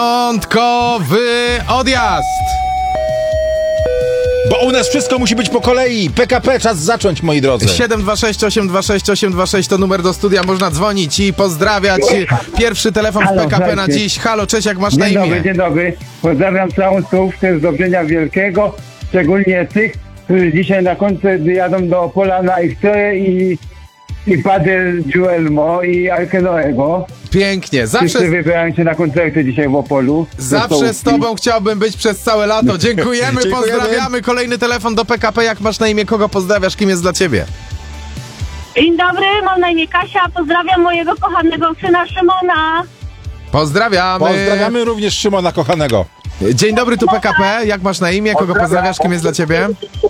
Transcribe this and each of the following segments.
Piątkowy odjazd! Bo u nas wszystko musi być po kolei. PKP, czas zacząć, moi drodzy. 726 826 826 to numer do studia, można dzwonić i pozdrawiać. Pierwszy telefon w PKP na dziś. Halo, cześć, jak masz na imię? Dzień dobry. Pozdrawiam całą stołówkę z Dobrzynia Wielkiego, szczególnie tych, którzy dzisiaj na koncert jadą do Opola na X-Ray i Padel Giuelmo i Arkenoego. Pięknie, Wszyscy wybierają się na koncerty dzisiaj w Opolu. zawsze z tobą chciałbym być przez całe lato. Dziękujemy, pozdrawiamy. Kolejny telefon do PKP, jak masz na imię, kogo pozdrawiasz, kim jest dla ciebie? Dzień dobry, mam na imię Kasia, pozdrawiam mojego kochanego syna Szymona. Pozdrawiamy. Pozdrawiamy również Szymona kochanego. Dzień dobry, tu PKP, jak masz na imię, kogo pozdrawiasz, kim jest dla ciebie?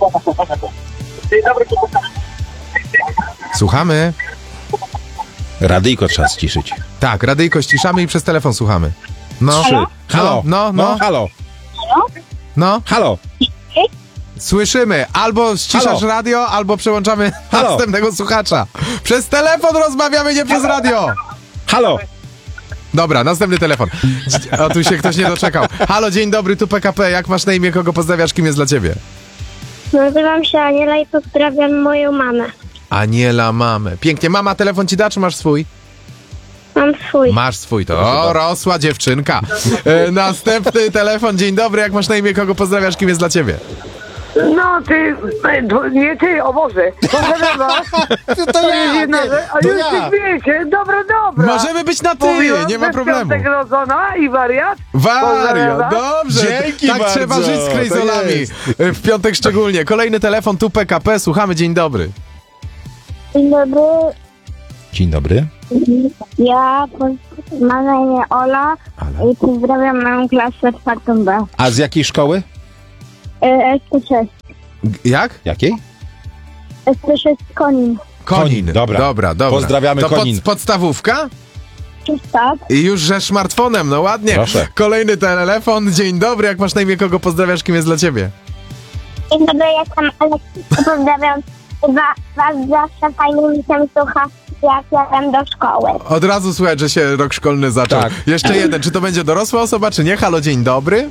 Słuchamy. Radyjko trzeba ściszyć. Tak, radyjko ściszamy i przez telefon słuchamy. No. Halo. No. Halo. No. Halo. Słyszymy. Albo ściszasz Halo. radio, albo przełączamy Halo. następnego słuchacza. Przez telefon rozmawiamy, nie przez radio. Halo. Dobra, następny telefon. O, tu się ktoś nie doczekał. Halo, dzień dobry, tu PKP. Jak masz na imię, kogo pozdrawiasz, kim jest dla ciebie? Nazywam się Aniela i pozdrawiam moją mamę. Aniela, mamę. Pięknie. Mama telefon ci da, czy masz swój? Mam swój. Masz swój, to rosła dziewczynka. Następny telefon. Dzień dobry, jak masz na imię, kogo pozdrawiasz, kim jest dla ciebie? No ty, nie ty, o Boże, pozdrawiam was. To ja. Jedna rzecz, a to już ja. się śmiejecie, dobra. Możemy być na ty, Mówiłem, nie ma że problemu. piątek rodzona i wariat. Wario, Pozdrawiam was. dobrze. Dzięki tak bardzo, trzeba żyć z to krejzolami. jest. W piątek szczególnie. Kolejny telefon, tu PKP, słuchamy, dzień dobry. Dzień dobry, Dzień dobry. ja mam na imię Ola i pozdrawiam moją klasę czwartą B. A z jakiej szkoły? ST6. Jak? Jakiej? ST6 Konin. Konin. Dobra. Dobra. Pozdrawiamy to Konin. Podstawówka? Tak. I już że smartfonem, no ładnie. Proszę. Kolejny telefon, dzień dobry, jak masz na imię, kogo pozdrawiasz, kim jest dla ciebie? Dzień dobry, jestem Aleksa. Pozdrawiam was zawsze fajnie mi się słucha, jak jadę do szkoły. Od razu słychać, że się rok szkolny zaczął. Tak. Jeszcze jeden, czy to będzie dorosła osoba, czy nie? Halo, dzień dobry.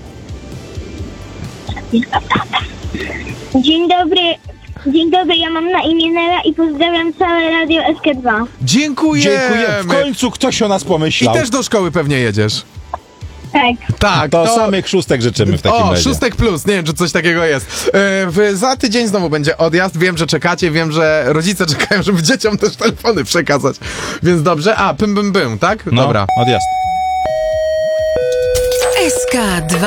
Dzień dobry, ja mam na imię Nela i pozdrawiam całe Radio SK2. Dziękujemy. Dziękuję. W końcu ktoś o nas I pomyślał. też do szkoły pewnie jedziesz. Tak. Tak, To samych szóstek życzymy w takim razie. szóstek plus, nie wiem, czy coś takiego jest. Za tydzień znowu będzie odjazd, wiem, że czekacie, wiem, że rodzice czekają, żeby dzieciom też telefony przekazać. Więc dobrze, bym, tak? No, Dobra. odjazd. SK2.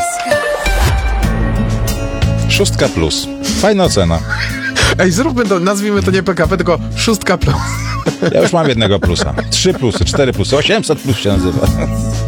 Szóstka plus. Fajna ocena. Ej, zróbmy to, nazwijmy to nie PKP, tylko szóstka plus. Ja już mam jednego plusa. 3 plusy, 4 plusy, 800 plus się nazywa.